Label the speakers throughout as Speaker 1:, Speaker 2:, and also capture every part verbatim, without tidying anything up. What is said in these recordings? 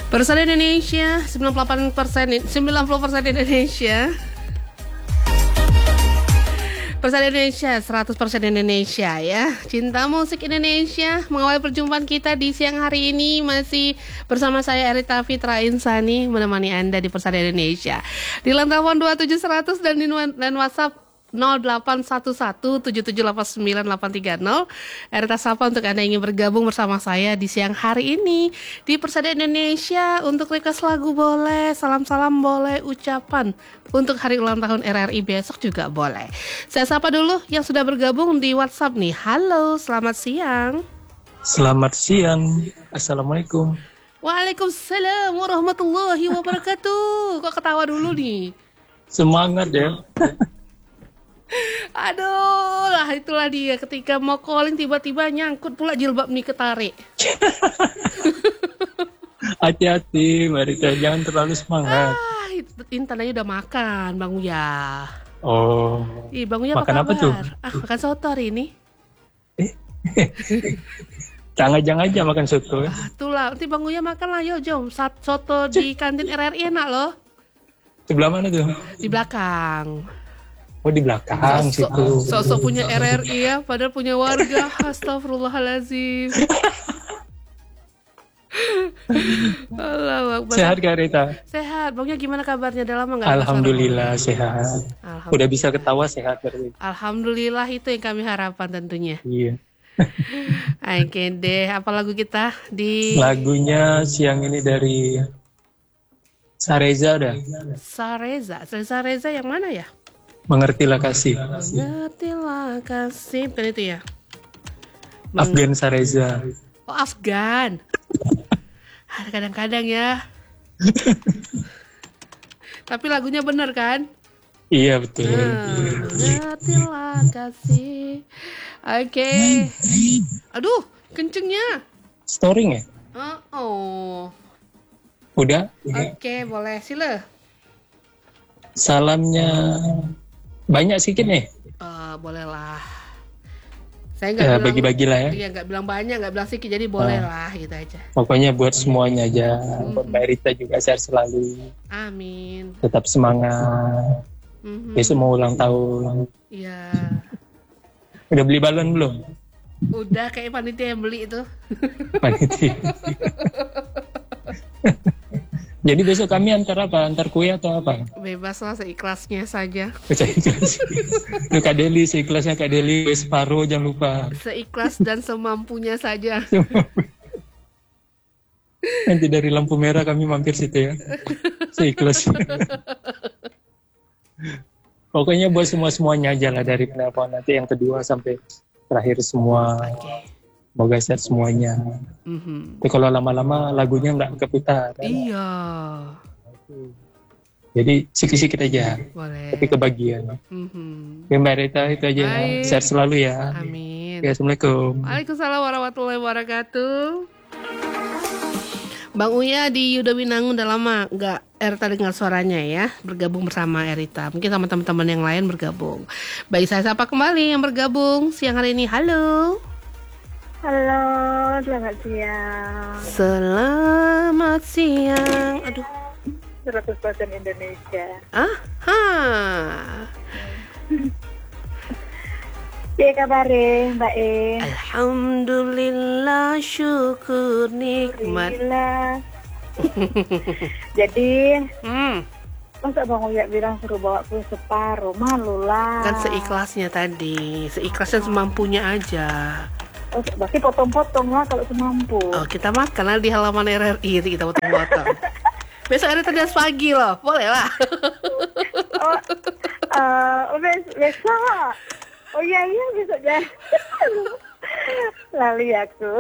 Speaker 1: Persen Indonesia, sembilan puluh delapan persen, sembilan puluh persen Indonesia. Persen Indonesia, seratus persen Indonesia ya. Cinta musik Indonesia. Mengawali perjumpaan kita di siang hari ini masih bersama saya Erita Fitra Insani menemani Anda di Persen Indonesia. Di lantai telepon dua tujuh seratus dan di dan WhatsApp nol delapan satu satu tujuh tujuh delapan sembilan delapan tiga nol. Erita sapa untuk Anda yang ingin bergabung bersama saya di siang hari ini di Persada Indonesia. Untuk request lagu boleh, salam-salam boleh, ucapan untuk hari ulang tahun R R I besok juga boleh. Saya sapa dulu yang sudah bergabung di WhatsApp nih. Halo, selamat siang.
Speaker 2: Selamat siang. Assalamualaikum.
Speaker 1: Waalaikumsalam warahmatullahi wabarakatuh. Kok ketawa dulu nih?
Speaker 2: Semangat ya.
Speaker 1: Aduh lah, itulah dia ketika mau calling tiba-tiba nyangkut pula jilbab nih ketarik.
Speaker 2: Hati-hati Marita, jangan terlalu semangat.
Speaker 1: Ah, Intan aja udah makan Bang Uya.
Speaker 2: Oh.
Speaker 1: Ih, Bang Uya
Speaker 2: makan
Speaker 1: apa,
Speaker 2: apa tuh?
Speaker 1: Ah, makan soto hari ini.
Speaker 2: Eh. Jangan-jangan aja makan soto.
Speaker 1: Ah, itulah, nanti Bang Uya makan lah, yo jom. Soto di kantin R R I enak loh.
Speaker 2: Sebelah mana tuh?
Speaker 1: Di belakang.
Speaker 2: Oh, di belakang
Speaker 1: Sosok,
Speaker 2: situ.
Speaker 1: sosok punya R R I ya, padahal punya warga. Astagfirullahaladzim. Allah,
Speaker 2: sehat Kak Rita?
Speaker 1: Sehat. Bangnya gimana kabarnya? Udah lama nggak?
Speaker 2: Alhamdulillah sehat. Alhamdulillah. Udah bisa ketawa sehat berarti.
Speaker 1: Alhamdulillah, itu yang kami harapkan tentunya.
Speaker 2: Iya.
Speaker 1: Oke deh, apa lagu kita di?
Speaker 2: Lagunya siang ini dari Sareza udah.
Speaker 1: Sareza, Sareza yang mana ya?
Speaker 2: Mengertilah kasih.
Speaker 1: Mengertilah kasih, bukan itu ya?
Speaker 2: Meng- Afgan Sareza.
Speaker 1: Oh, Afgan. Kadang-kadang ya. Tapi lagunya bener kan?
Speaker 2: Iya betul.
Speaker 1: Mengertilah kasih. Oke. Okay. Aduh, kencengnya.
Speaker 2: Storing ya?
Speaker 1: Oh. oh.
Speaker 2: Udah?
Speaker 1: Oke, okay, boleh. Sila.
Speaker 2: Salamnya banyak sedikit nih.
Speaker 1: Uh, boleh lah. Saya nggak
Speaker 2: ya,
Speaker 1: bilang
Speaker 2: bagi-bagi lah ya.
Speaker 1: Iya, nggak bilang banyak, nggak bilang sedikit, jadi boleh uh, lah gitu aja.
Speaker 2: Pokoknya buat semuanya aja. Mm-hmm. Buat Mbak Rita juga sehat selalu.
Speaker 1: Amin.
Speaker 2: Tetap semangat. Mm-hmm. Besok mau ulang tahun.
Speaker 1: Iya.
Speaker 2: Udah beli balon belum?
Speaker 1: Udah, kayak panitia yang beli itu.
Speaker 2: Panitia. Jadi besok kami antar apa? Antar kue atau apa?
Speaker 1: Bebas lah, seikhlasnya saja.
Speaker 2: Seikhlas. Itu Kak Deli, seikhlasnya Kak Deli, separuh jangan lupa.
Speaker 1: Seikhlas dan semampunya saja.
Speaker 2: Nanti dari lampu merah kami mampir situ ya. Seikhlas. Pokoknya buat semua-semuanya aja lah, dari penelpon nanti yang kedua sampai terakhir semua. Okay. Semoga sehat semuanya. Mm-hmm. Tapi kalau lama-lama lagunya nggak keputar. Kan?
Speaker 1: Iya.
Speaker 2: Jadi sikit-sikit aja.
Speaker 1: Boleh.
Speaker 2: Tapi kebagian.
Speaker 1: Mm-hmm.
Speaker 2: Ya Mbak Rita itu aja. Baik. Sehat selalu ya.
Speaker 1: Amin.
Speaker 2: Ya, Assalamualaikum.
Speaker 1: Waalaikumsalam warahmatullahi wabarakatuh. Bang Uya di Yudhawinangun udah lama nggak Erita dengar suaranya ya, bergabung bersama Erita. Mungkin sama teman-teman yang lain bergabung. Baik, saya sapa kembali yang bergabung siang hari ini. Halo.
Speaker 3: Halo, selamat siang.
Speaker 1: Selamat siang. Aduh.
Speaker 3: seratus persen Indonesia.
Speaker 1: Ah, ha.
Speaker 3: Iya kabarnya Mbak E.
Speaker 1: Alhamdulillah, syukur nikmat.
Speaker 3: Jadi,
Speaker 1: hmm.
Speaker 3: masa Bang Uya bilang suruh bawa kue separuh, malu lah.
Speaker 1: Kan seikhlasnya tadi, seikhlasnya semampunya aja.
Speaker 3: Oh, berarti potong-potong lah kalau semampu.
Speaker 1: Oh, kita makan lah di halaman R R I, kita potong-potong. Besok ada tadi pagi loh, boleh lah.
Speaker 3: Oh, uh, bes- besok. Oh iya iya besok deh. Lali aku.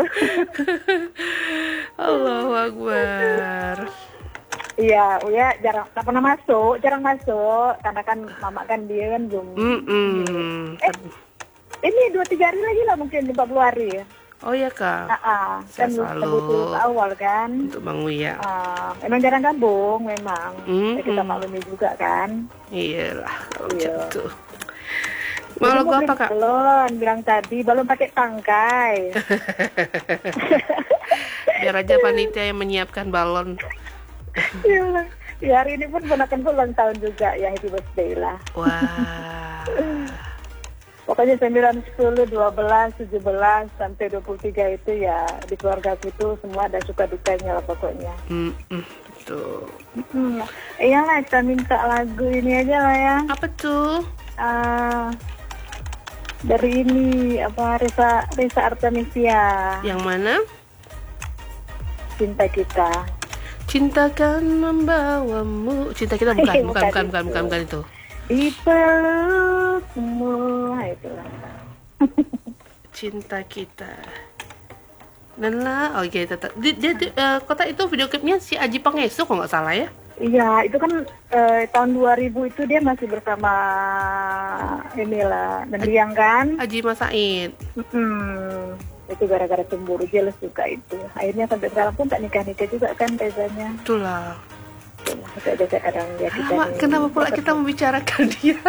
Speaker 1: Allahu Akbar.
Speaker 3: Iya, Uya jarang, tak pernah masuk, jarang masuk karena kan mama kan dia kan belum. Eh, ini dua tiga hari lagi lah mungkin empat puluh hari ya.
Speaker 1: Oh iya Kak.
Speaker 3: Nah, kan
Speaker 1: selalu
Speaker 3: awal kan.
Speaker 1: Untuk Bang Uya.
Speaker 3: Uh, emang jarang gabung memang. Mm-hmm. Ya, kita maklumi juga kan.
Speaker 1: Iyalah kalau
Speaker 3: iya.
Speaker 1: gitu. Mau lagu apa Kak?
Speaker 3: Balon, bilang tadi balon pakai tangkai.
Speaker 1: Biar aja panitia yang menyiapkan balon
Speaker 3: Dia ulang. Ya hari ini pun ponakan ulang tahun juga ya, happy birthday lah.
Speaker 1: Wah.
Speaker 3: Pokoknya sembilan, sepuluh, dua belas, tujuh belas, sampai dua puluh tiga itu ya di keluarga itu semua ada suka dukanya lah pokoknya.
Speaker 1: Mm -mm, betul.
Speaker 3: Hmm. Iyalah kita minta lagu ini aja lah ya.
Speaker 1: Apa tuh?
Speaker 3: Uh, dari ini apa Risa Risa Artemisia.
Speaker 1: Yang mana?
Speaker 3: Cinta Kita.
Speaker 1: Cintakan membawamu. Cinta kita bukan, bukan, bukan, bukan, bukan, bukan, bukan itu.
Speaker 3: Di pelukmu, itulah.
Speaker 1: Cinta Kita. Dan lah, oke okay, tetap. Di, di, di, uh, kota itu video klipnya si Aji Pangestu kalau nggak salah ya?
Speaker 3: Iya, itu kan uh, tahun dua ribu itu dia masih bersama inilah Mendiang kan?
Speaker 1: Aji Mas Said.
Speaker 3: Hmm, itu gara-gara cemburu jelas juga itu. Akhirnya sampai sekarang pun tak nikah-nikah juga kan biasanya.
Speaker 1: Itulah.
Speaker 3: Kadang ya kita
Speaker 1: ah, kenapa pula kita membicarakan dia?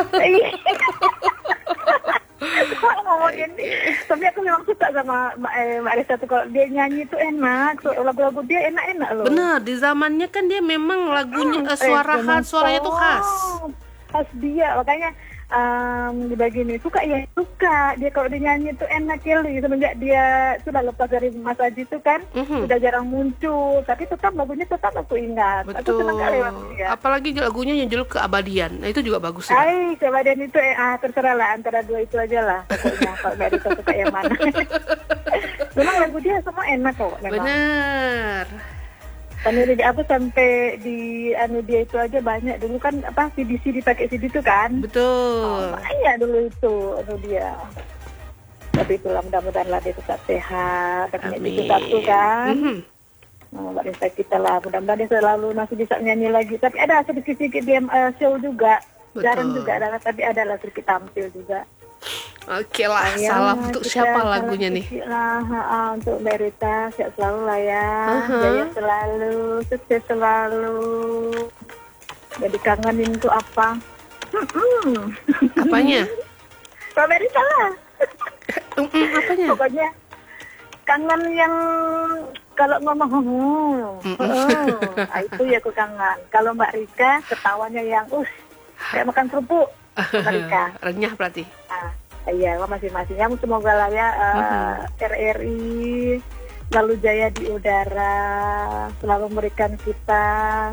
Speaker 3: Ngomongin, tapi aku memang suka sama Mbak, eh, Mbak Risa tuh kalau dia nyanyi itu enak, so, lagu-lagu dia enak-enak loh.
Speaker 1: Benar, di zamannya kan dia memang lagunya hmm, suara eh, khas, suaranya tuh khas.
Speaker 3: Khas dia, makanya um, di bagian ini suka ya suka dia kalau dia nyanyi itu enak kali. Semenjak dia sudah lepas dari Mas Aji itu kan mm-hmm. sudah jarang muncul, tapi tetap lagunya tetap aku ingat.
Speaker 1: Betul.
Speaker 3: Aku senang kali lagunya.
Speaker 1: Apalagi lagunya yang judul Keabadian, nah itu juga bagus ya.
Speaker 3: Ay, Keabadian itu eh, ah, terserah lah antara dua itu aja lah pokoknya. Kalau nggak bisa suka yang mana. Memang lagu dia semua enak kok. Memang.
Speaker 1: Benar.
Speaker 3: Anu dia apa sampai di anu dia itu aja banyak dulu kan apa C D C dipakai C D itu kan.
Speaker 1: Betul.
Speaker 3: Oh, banyak dulu itu anu dia. Tapi itulah mudah-mudahan lah dia tetap sehat. Punya cucu satu kan. Mm-hmm. Nah, Mbak Risa kita lah mudah-mudahan dia selalu masih bisa nyanyi lagi. Tapi ada sedikit-sedikit dia uh, show juga. Betul. Jarang juga ada, tapi ada lah sedikit tampil juga.
Speaker 1: Oke lah, ya, salam untuk siapa lagunya nih?
Speaker 3: Lah, ha, untuk Mbak Rita, sehat selalu lah ya, uh-huh. Jaya selalu, sukses selalu. Jadi kangenin tuh apa? Hmm.
Speaker 1: Apanya?
Speaker 3: Mbak Rita lah.
Speaker 1: Apanya?
Speaker 3: Pokoknya kangen yang kalau ngomong, hmm. oh, itu ya aku kangen. Kalau Mbak Rika ketawanya yang, uh, kayak makan kerupuk. Mbak Rika.
Speaker 1: Renyah berarti.
Speaker 3: Nah, iya, masing-masing. Ya, semoga lah ya uh, uh-huh. R R I selalu jaya di udara, selalu memberikan kita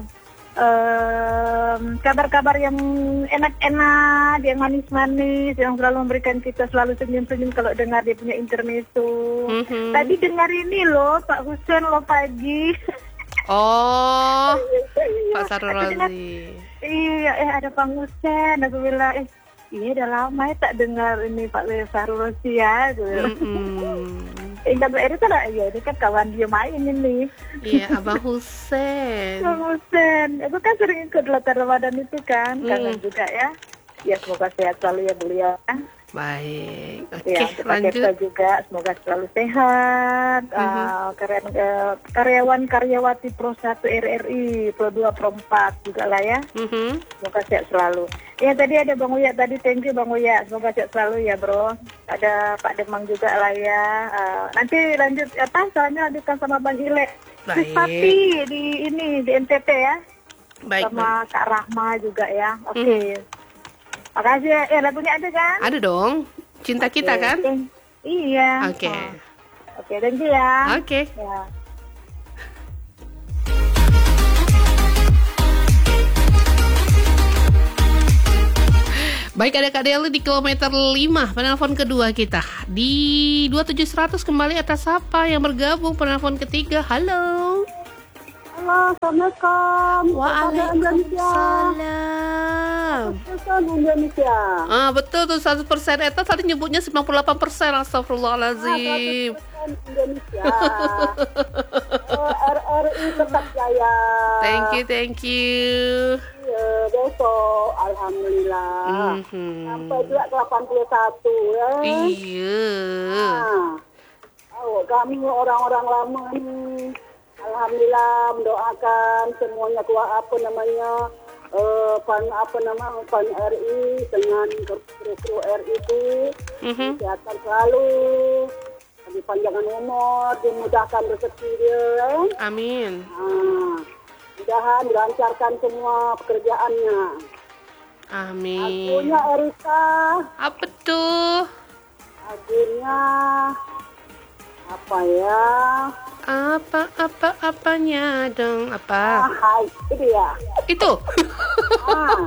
Speaker 3: um, kabar-kabar yang enak-enak, yang manis-manis, yang selalu memberikan kita selalu senyum-senyum kalau dengar dia punya intermezzo. Uh-huh. Tadi dengar ini loh, Pak Husen loh pagi.
Speaker 1: Oh, Pak Sarul Razi.
Speaker 3: Iya, eh ada Pak Husen, aku bilang, eh iya udah lama ya tak dengar ini Pak Sarul Razi ya. Ingat Mbak Erita lah, iya ini kan kawan dia main ini.
Speaker 1: Iya, Abang Husen.
Speaker 3: Abang Husen, aku kan sering ikut latar Ramadan itu kan, mm. kangen juga ya. Ya semoga sehat selalu ya beliau.
Speaker 1: Baik, oke
Speaker 3: okay, ya, lanjut. Kita juga semoga selalu sehat. Mm-hmm. Uh, karya, uh, karyawan karyawati Pro satu R R I, Pro dua, Pro empat juga lah ya. Mm-hmm. Semoga sehat selalu. Ya tadi ada Bang Uya tadi, thank you Bang Uya. Semoga sehat selalu ya bro. Ada Pak Demang juga lah ya. Uh, nanti lanjut apa? Soalnya lanjutkan sama Bang Ile.
Speaker 1: Baik.
Speaker 3: Tapi di ini di N T T ya.
Speaker 1: Baik.
Speaker 3: Sama baik. Kak Rahma juga ya. Oke. Okay. Mm. Makasih ya, eh, lagunya ada kan?
Speaker 1: Ada dong, Cinta okay. Kita kan?
Speaker 3: Okay. Iya.
Speaker 1: Oke. Okay.
Speaker 3: Oh. Oke, okay, thank you ya.
Speaker 1: Oke. Okay.
Speaker 3: Ya.
Speaker 1: Baik, ada Kak Deli di kilometer lima, penelpon kedua kita. Di dua tujuh seratus kembali atas apa yang bergabung penelpon ketiga. Halo.
Speaker 3: Halo, Assalamualaikum.
Speaker 1: Waalaikumsalam.
Speaker 3: Indonesia.
Speaker 1: Ah, betul tuh seratus persen. Eta tadi nyebutnya sembilan puluh delapan persen. Astagfirullahaladzim.
Speaker 3: Ah, Indonesia. uh, R R I tetap jaya.
Speaker 1: Thank you, thank you.
Speaker 3: Iya, besok alhamdulillah. Mm-hmm. Sampai juga ke delapan puluh satu ya.
Speaker 1: Iya.
Speaker 3: Nah, oh, kami orang-orang lama ini alhamdulillah mendoakan semuanya kuat apa namanya uh, pan apa nama pan R I dengan kru-kru R I itu mm-hmm. kesehatan selalu, dipanjangkan umur, dimudahkan rezeki dia. Eh?
Speaker 1: Amin.
Speaker 3: Nah, mudah-mudahan dilancarkan semua pekerjaannya.
Speaker 1: Amin.
Speaker 3: Lagunya Erika.
Speaker 1: Apa tuh?
Speaker 3: Lagunya apa ya?
Speaker 1: Apa apa apanya dong? Apa?
Speaker 3: Ah, hai, itu ya.
Speaker 1: Itu.
Speaker 3: Ah.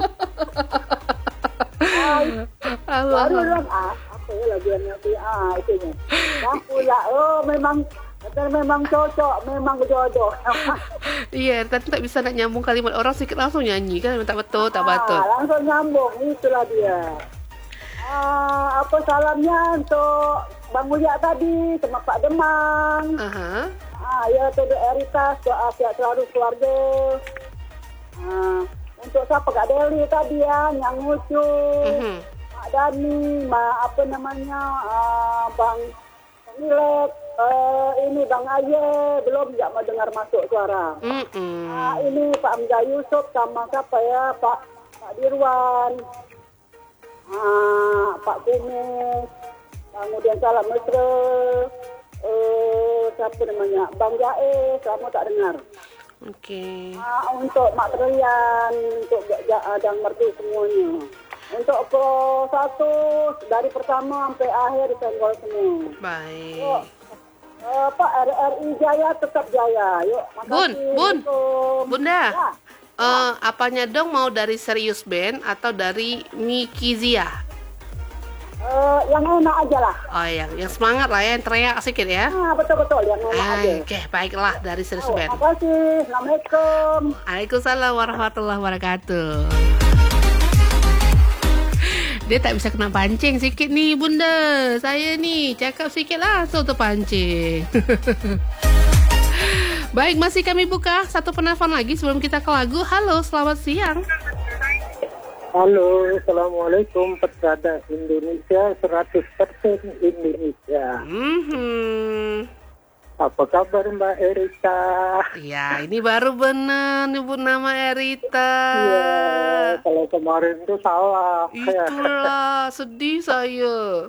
Speaker 3: Hai.
Speaker 1: Allah.
Speaker 3: Baru dong, ah, apa ya lagu yang nanti? Ah, itu nya. Dah pula. Oh, memang betul, memang cocok, memang jodoh.
Speaker 1: Iya, tapi tak bisa nak nyambung kalimat orang sedikit langsung nyanyi kan, tak betul, tak
Speaker 3: Ah,
Speaker 1: betul.
Speaker 3: langsung nyambung, itulah dia. Ah, apa salamnya untuk Bang Uya tadi sama Pak Demang.
Speaker 1: Aha.
Speaker 3: Ah, ya untuk Erika, doa sehat selalu keluarga. Ah, untuk siapa Kak Deli tadi ya, yang lucu.
Speaker 1: Mhm.
Speaker 3: Mak Dani, ma apa namanya, ah, Bang Milek, uh, ini Bang Aye, belum nggak mau dengar masuk suara.
Speaker 1: Mm-mm.
Speaker 3: Ah, ini Pak Hamzah Yusuf sama siapa ya, Pak Pak Dirwan, ah, Pak Kumis, kemudian Salam Mesra, uh, siapa namanya, Bang Jae, kamu tak dengar.
Speaker 1: Oke.
Speaker 3: Ah, untuk Mak Terian, untuk Jang Merti semuanya. Untuk pro satu dari pertama sampai akhir disenggol semua.
Speaker 1: Baik.
Speaker 3: Yuk, uh, Pak R R I Jaya tetap jaya. Yuk,
Speaker 1: Bun,
Speaker 3: makasih.
Speaker 1: Bun,
Speaker 3: Assalamualaikum.
Speaker 1: Bunda.
Speaker 3: Ya.
Speaker 1: Eh, apanya dong, mau dari Serius Band atau dari Miki Zia?
Speaker 3: Uh, yang enak aja lah.
Speaker 1: Oh, yang yang semangat lah ya, yang teriak sedikit ya.
Speaker 3: Ah, betul-betul yang enak aja.
Speaker 1: Oke, baiklah, dari Serius
Speaker 3: Oh,
Speaker 1: Band.
Speaker 3: makasih. Assalamualaikum.
Speaker 1: Waalaikumsalam warahmatullahi wabarakatuh. Dia tak bisa kena pancing sikit nih bunda. Saya nih cakap sikit langsung terpancing. Baik, masih kami buka satu penelpon lagi sebelum kita ke lagu. Halo, selamat siang.
Speaker 2: Halo, Assalamualaikum, Persada Indonesia, seratus persen Indonesia.
Speaker 1: Mm-hmm.
Speaker 2: Apa kabar Mbak Erika?
Speaker 1: Ya, ini baru benar nyebut nama Erita.
Speaker 2: Iya, kalau kemarin tuh salah.
Speaker 1: Itulah, sedih saya.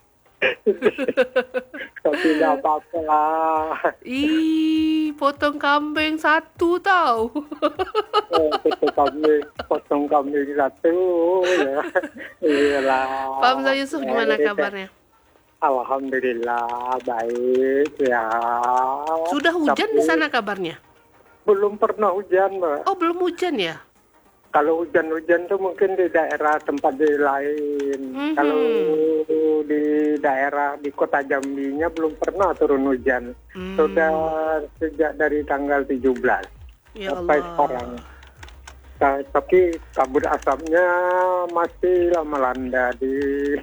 Speaker 2: Tapi nggak apa-apa lah.
Speaker 1: Ih, potong kambing satu tau.
Speaker 2: Oh, potong kambing, potong kambing satu. Ya. Iyalah.
Speaker 1: Pak Hamzah Yusuf gimana kabarnya?
Speaker 2: Alhamdulillah baik ya.
Speaker 1: Sudah hujan
Speaker 2: Tapi
Speaker 1: di sana kabarnya?
Speaker 2: belum pernah hujan, Mbak.
Speaker 1: Oh, belum hujan ya?
Speaker 2: Kalau hujan-hujan tuh mungkin di daerah tempat di lain.
Speaker 1: Mhm.
Speaker 2: Kalau di daerah di kota Jambinya belum pernah turun hujan.
Speaker 1: Hmm.
Speaker 2: Sudah sejak dari tanggal tujuh belas
Speaker 1: Ya
Speaker 2: sampai
Speaker 1: Allah.
Speaker 2: sekarang. Ta- Tapi kabut asapnya masih lama melanda di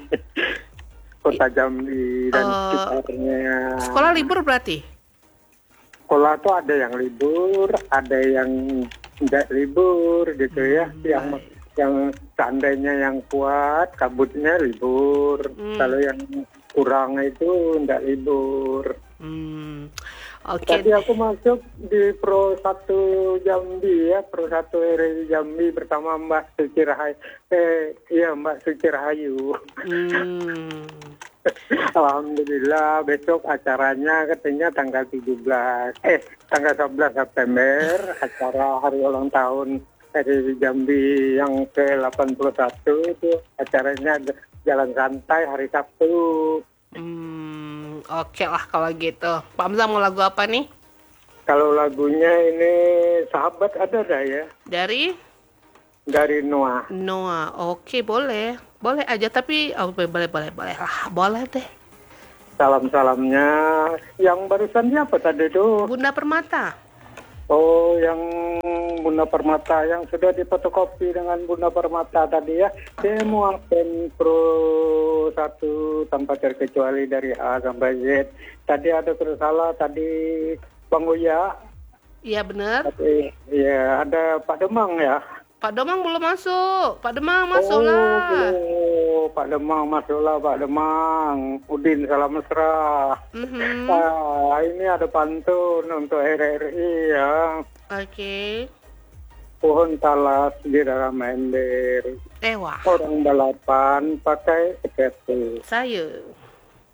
Speaker 2: kota Jambi dan
Speaker 1: Eh,
Speaker 2: sekitarnya.
Speaker 1: Sekolah libur berarti?
Speaker 2: Sekolah tuh ada yang libur, ada yang tidak libur gitu ya.
Speaker 1: Hmm,
Speaker 2: Yang yang seandainya yang kuat kabutnya libur.
Speaker 1: Hmm.
Speaker 2: Kalau yang kurang itu tidak libur.
Speaker 1: Hmm. Oke.
Speaker 2: Tadi aku masuk di Pro satu Jambi ya, Pro satu R R I Jambi bersama Mbak Suci Rahayu. Eh, iya Mbak Suci Rahayu.
Speaker 1: Hmm.
Speaker 2: Alhamdulillah besok acaranya katanya tanggal tujuh belas eh tanggal sebelas September acara hari ulang tahun R R I Jambi yang ke delapan puluh satu itu acaranya jalan santai hari Sabtu.
Speaker 1: Hmm. Oke lah kalau gitu. Pak Hamzah mau lagu apa nih?
Speaker 2: Kalau lagunya ini Sahabat ada dah ya
Speaker 1: Dari
Speaker 2: dari Noah.
Speaker 1: Noah. Oke, boleh. Boleh aja tapi oh, boleh boleh boleh lah. Boleh deh.
Speaker 2: Salam-salamnya yang barusan apa tadi tuh?
Speaker 1: Bunda Permata.
Speaker 2: Oh, yang Bunda Permata yang sudah difotokopi dengan Bunda Permata tadi ya. Semua pen pro satu tanpa terkecuali dari A sampai Z. Tadi ada tersalah tadi Bang Uya.
Speaker 1: Iya benar.
Speaker 2: Tapi ya ada Pak Demang ya.
Speaker 1: Pak Demang belum masuk. Pak Demang masuklah.
Speaker 2: Oh, Pak Demang masuklah Pak Demang. Udin salam mesra.
Speaker 1: Mhm.
Speaker 2: Ah, ini ada pantun untuk R R I ya.
Speaker 1: Oke.
Speaker 2: Pohon talas di dalam ember.
Speaker 1: Eh wah.
Speaker 2: Orang balapan pakai sepatu.
Speaker 1: Saya.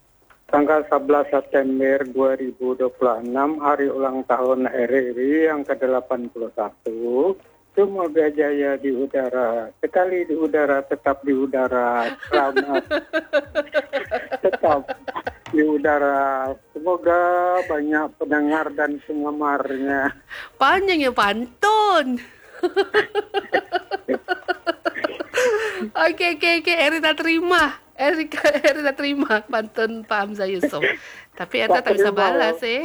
Speaker 2: Tanggal sebelas September dua ribu dua puluh enam, hari ulang tahun R R I yang ke delapan puluh satu. Semoga jaya di udara, sekali di udara tetap di udara, selamat tetap di udara. Semoga banyak pendengar dan penggemarnya.
Speaker 1: Panjang ya pantun. Oke oke oke, Erita terima. Erika Erita terima pantun Pak Hamzah Yusuf. Tapi Erita tak bisa balas eh.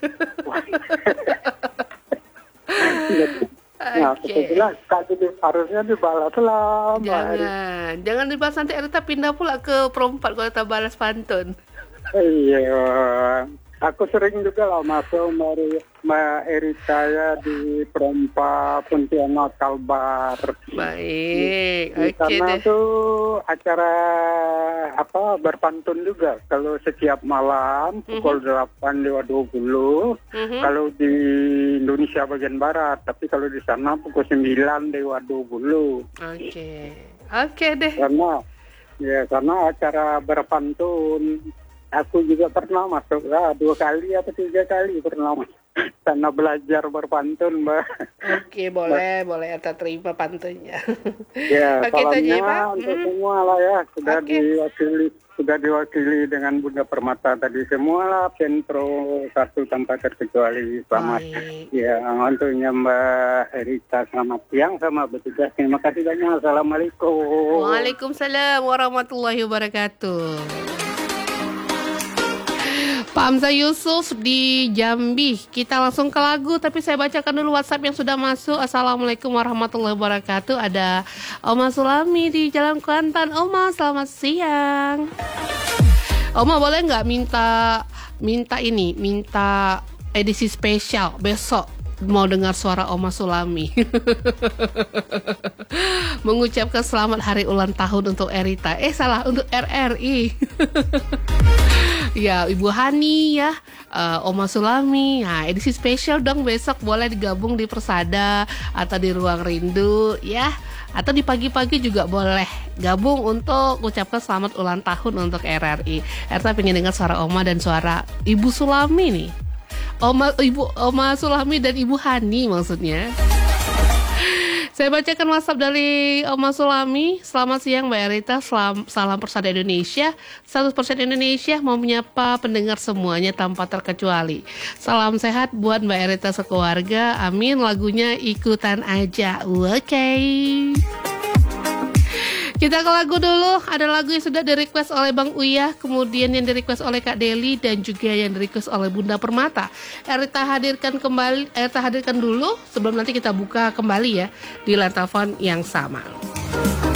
Speaker 2: Nah,
Speaker 1: Oke.
Speaker 2: okay. Kak Didi harusnya dibalas lah.
Speaker 1: Jangan, jangan dibalas nanti Erita pindah pula ke perempat kalau tak balas pantun.
Speaker 2: Iya, aku sering juga lah masuk Mari Mbak Erita ya di Perompa Pontianak Kalbar.
Speaker 1: Baik,
Speaker 2: Di
Speaker 1: oke
Speaker 2: sana
Speaker 1: deh.
Speaker 2: tuh acara apa berpantun juga. Kalau setiap malam pukul delapan lewat dua puluh.
Speaker 1: Mhm.
Speaker 2: Kalau di Indonesia bagian barat, tapi kalau di sana pukul sembilan lewat dua puluh.
Speaker 1: Oke, oke deh.
Speaker 2: Karena ya karena acara berpantun. Aku juga pernah masuk lah dua kali atau tiga kali pernah masuk. Karena belajar berpantun, Mbak.
Speaker 1: Oke, boleh, boleh Erta terima pantunnya.
Speaker 2: Ya,
Speaker 1: Oke, itu aja ya, Pak.
Speaker 2: salamnya untuk
Speaker 1: Hmm.
Speaker 2: semua lah ya. Sudah
Speaker 1: Oke.
Speaker 2: diwakili, sudah diwakili dengan Bunda Permata tadi semua lah. Sentro satu tanpa terkecuali. Selamat.
Speaker 1: Baik.
Speaker 2: Ya, untuknya Mbak Erita selamat siang sama bertugas. Terima kasih banyak. Assalamualaikum.
Speaker 1: Waalaikumsalam warahmatullahi wabarakatuh. Pak Hamzah Yusuf di Jambi. Kita langsung ke lagu, tapi saya bacakan dulu WhatsApp yang sudah masuk. Assalamualaikum warahmatullahi wabarakatuh. Ada Oma Sulami di Jalan Kuantan. Oma, selamat siang. Oma boleh nggak minta minta ini, minta edisi spesial besok? Mau dengar suara Oma Sulami. Mengucapkan selamat hari ulang tahun untuk Erita. Eh salah, untuk R R I. Ya, Ibu Hani ya, uh, Oma Sulami. Nah, edisi spesial dong besok, boleh digabung di Persada atau di Ruang Rindu ya. Atau di pagi-pagi juga boleh gabung untuk ucapkan selamat ulang tahun untuk R R I. Erta pengen dengar suara Oma dan suara Ibu Sulami nih. Oma Ibu Oma Sulami dan Ibu Hani maksudnya. Saya bacakan WhatsApp dari Oma Sulami. Selamat siang Mbak Erita, Selam, salam Persada Indonesia. seratus persen Indonesia mau menyapa pendengar semuanya tanpa terkecuali. Salam sehat buat Mbak Erita sekeluarga. Amin, lagunya ikutan aja. Oke. Okay. Kita ke lagu dulu. Ada lagu yang sudah di-request oleh Bang Uya, kemudian yang di-request oleh Kak Deli, dan juga yang di-request oleh Bunda Permata. Erita hadirkan kembali, Erita hadirkan dulu sebelum nanti kita buka kembali ya di line telepon yang sama.